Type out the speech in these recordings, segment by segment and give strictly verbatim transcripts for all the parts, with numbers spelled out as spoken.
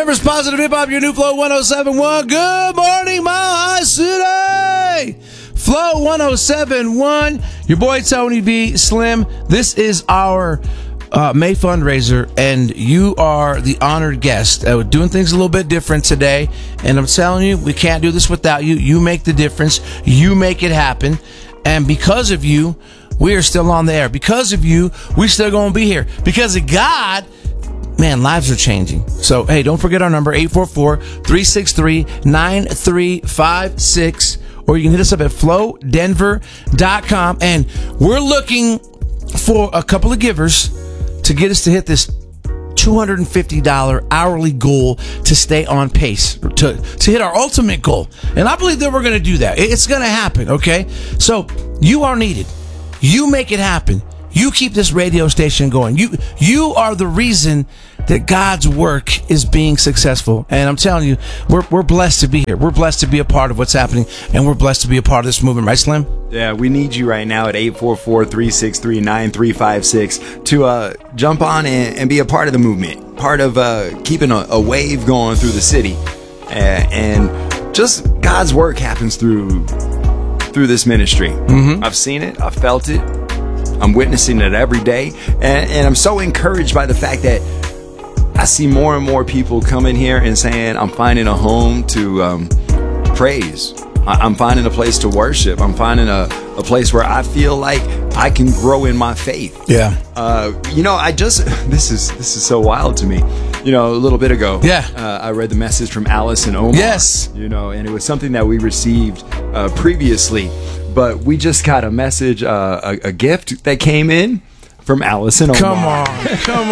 Denver's Positive Hip Hop, your new Flow one oh seven point one. Good morning, Mile High City. Flow one oh seven point one. Your boy Tony B. Slim. This is our uh, May fundraiser, and you are the honored guest. Uh, we're doing things a little bit different today, and I'm telling you, we can't do this without you. You make the difference. You make it happen. And because of you, we are still on the air. Because of you, we still going to be here. Because of God, man, lives are changing. So, hey, don't forget our number, eight four four, three six three, nine three five six. Or you can hit us up at flow denver dot com. And we're looking for a couple of givers to get us to hit this two hundred fifty dollars hourly goal to stay on pace, to, to hit our ultimate goal. And I believe that we're going to do that. It's going to happen, okay? So you are needed. You make it happen. You keep this radio station going. You you are the reason that God's work is being successful. And I'm telling you, we're we're blessed to be here. We're blessed to be a part of what's happening, and we're blessed to be a part of this movement. Right, Slim? Yeah, we need you right now at eight four four, three six three, nine three five six to uh, jump on and, and be a part of the movement, part of uh, keeping a, a wave going through the city. Uh, and just God's work happens through through this ministry. Mm-hmm. I've seen it. I've felt it. I'm witnessing it every day. And, and I'm so encouraged by the fact that I see more and more people coming here and saying, I'm finding a home to um, praise. I- I'm finding a place to worship. I'm finding a, a place where I feel like I can grow in my faith. Yeah. Uh, you know, I just, this is this is so wild to me. You know, a little bit ago, yeah. uh, I read the message from Alice and Omar. Yes. You know, and it was something that we received uh, previously. But we just got a message, uh, a, a gift that came in from Alice and Omar. Come on. Come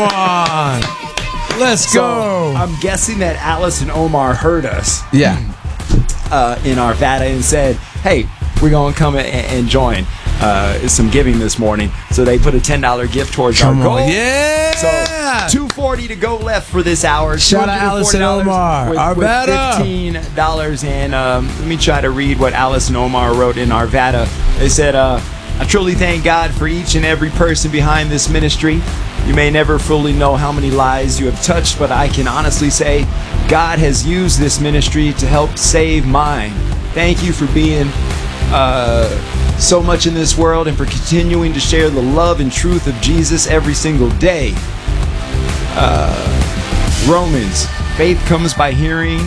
on. Let's So, go. I'm guessing that Alice and Omar heard us Yeah. uh, in Arvada and said, hey, we're going to come and, and join uh, some giving this morning. So they put a ten dollars gift towards Come our goal. on. Yeah. So two forty to go left for this hour. Shout out Alice and Omar. With, Arvada. with fifteen dollars. And um, let me try to read what Alice and Omar wrote in Arvada. They said, uh, I truly thank God for each and every person behind this ministry. You may never fully know how many lives you have touched, but I can honestly say God has used this ministry to help save mine. Thank you for being uh, so much in this world and for continuing to share the love and truth of Jesus every single day. Uh, Romans, faith comes by hearing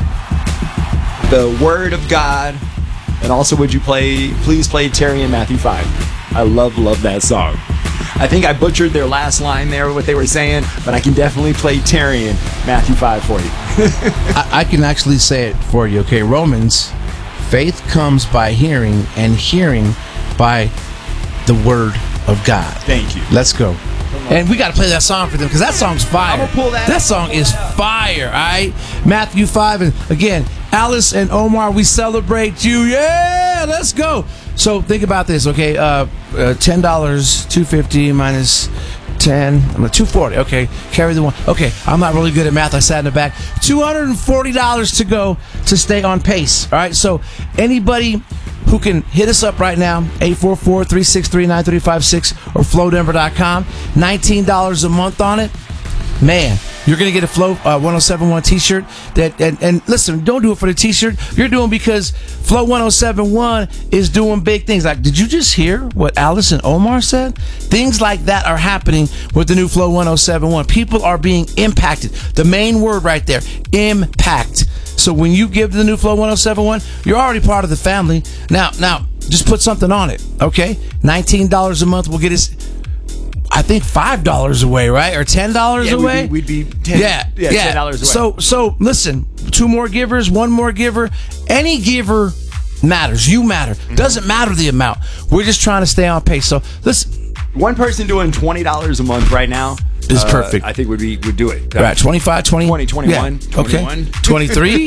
the word of God. And also, would you play, please play Terry and Matthew five. I love, love that song. I think I butchered their last line there, what they were saying, but I can definitely play Terry and Matthew five for you. I, I can actually say it for you, okay? Romans, faith comes by hearing, and hearing by the word of God. Thank you. Let's go. And we got to play that song for them, because that song's fire. I'm gonna pull that That up. song is fire, all right? Matthew five, and again, Alice and Omar, we celebrate you. Yeah, let's go. So think about this, okay? Uh, uh, ten dollars, two fifty minus ten, I'm at two forty. Okay, carry the one. Okay, I'm not really good at math. I sat in the back. two hundred forty dollars to go to stay on pace. All right, so anybody who can hit us up right now, eight four four, three six three, nine three five six or flow denver dot com. nineteen dollars a month on it. Man, you're going to get a Flow uh, one oh seven point one t-shirt. That and, and listen, don't do it for the t-shirt. You're doing because Flow one oh seven point one is doing big things. Like, did you just hear what Alice and Omar said? Things like that are happening with the new Flow one oh seven point one. People are being impacted. The main word right there, impact. So when you give to the new Flow one oh seven point one, you're already part of the family. Now, now, just put something on it, okay? nineteen dollars a month will get us, I think, five dollars away, right? Or ten dollars Yeah, away? We'd be, we'd be ten, yeah, yeah, yeah. ten dollars away. So, so listen, two more givers, one more giver. Any giver matters. You matter. Mm-hmm. Doesn't matter the amount. We're just trying to stay on pace. So, listen. One person doing twenty dollars a month right now is uh, perfect. I think would be would do it. Right, twenty-five, twenty, twenty, twenty-one, yeah. twenty-one. Okay. twenty-three.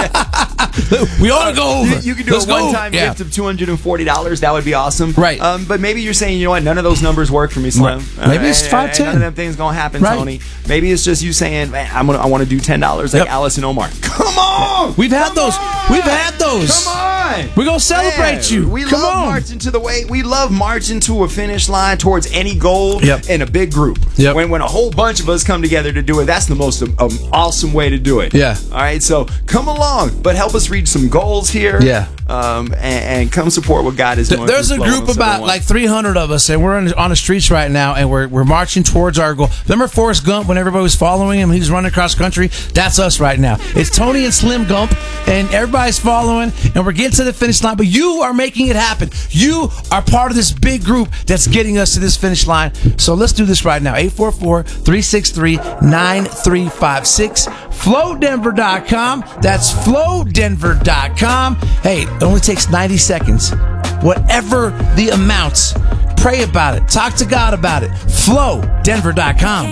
We ought to go over. You, you could do Let's a one-time yeah. gift of two hundred forty dollars. That would be awesome. Right. Um, but maybe you're saying, you know what, none of those numbers work for me, Slim. Right. Maybe it's Uh, five, ten. None of them things going to happen, Right. Tony. Maybe it's just you saying, man, I'm gonna, I want to do ten dollars like Yep. Alice and Omar. Come on! We've had Come those. on! We've had those. Come on! on. We're going to celebrate Man, you. We Come love on. marching to the way. We love marching to a finish line towards any goal Yep. in a big group. Yep. When when a whole bunch of us come together to do it, that's the most um, um, awesome way to do it. Yeah. All right. So come along, but help us reach some goals here. Yeah. Um, and, and come support what God is doing. There's through a Flow group about one oh seven one. like three hundred of us, and we're on, on the streets right now, and we're we're marching towards our goal. Remember Forrest Gump when everybody was following him? He was running across country. That's us right now. It's Tony and Slim Gump, and everybody's following, and we're getting to the finish line. But you are making it happen. You are part of this big group that's getting us to this finish line. So let's do this right now. eight four four, three six three, nine three five six. flow denver dot com. That's flow denver dot com. Hey, it only takes ninety seconds. Whatever the amounts, pray about it. Talk to God about it. flow denver dot com.